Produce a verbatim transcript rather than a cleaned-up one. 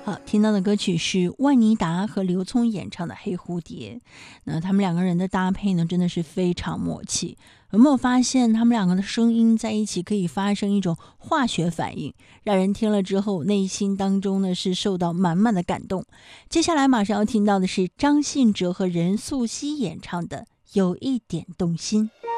好，听到的歌曲是万妮达和刘聪演唱的《黑蝴蝶》。那他们两个人的搭配呢，真的是非常默契。有没有发现他们两个的声音在一起可以发生一种化学反应，让人听了之后内心当中呢是受到满满的感动。接下来马上要听到的是张信哲和任素汐演唱的《有一点动心》。